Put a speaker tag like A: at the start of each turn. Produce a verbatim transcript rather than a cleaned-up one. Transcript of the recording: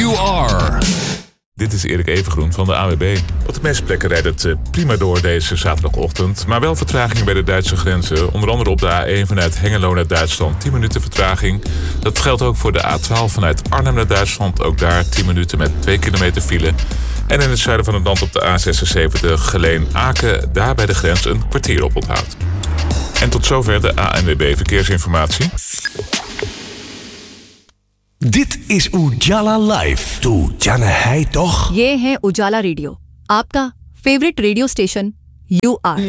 A: You are.
B: Dit is Erik Evengroen van de A W B. Op de meeste plekken rijdt het uh, prima door deze zaterdagochtend. Maar wel vertragingen bij de Duitse grenzen. Onder andere op de A één vanuit Hengelo naar Duitsland. tien minuten vertraging. Dat geldt ook voor de A twaalf vanuit Arnhem naar Duitsland. Ook daar tien minuten met twee kilometer file. En in het zuiden van het land op de A zesenzeventig Geleen-Aken. Daar bij de grens een kwartier op onthoud. En tot zover de A N W B Verkeersinformatie.
A: Dit is Ujala Live. तू जाना है toch?
C: ये है उजाला रेडियो, आपका favourite radio station you are.